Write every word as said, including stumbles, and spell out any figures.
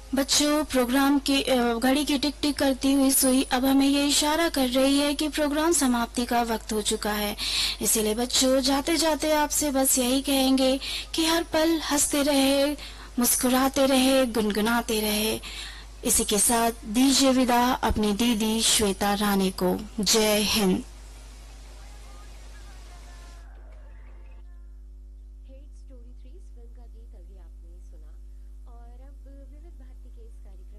बच्चों, प्रोग्राम की अ, घड़ी की टिक टिक करती हुई सुई अब हमें ये इशारा कर रही है कि प्रोग्राम समाप्ति का वक्त हो चुका है। इसीलिए बच्चों, जाते जाते आपसे बस यही कहेंगे कि हर पल हंसते रहे, मुस्कुराते रहे, गुनगुनाते रहे। इसी के साथ दीजिए विदा अपनी दीदी श्वेता रानी को। जय Hind. Hate story three film का गीत अभी आपने सुना। और अब विविध भारती के इस कार्यक्रम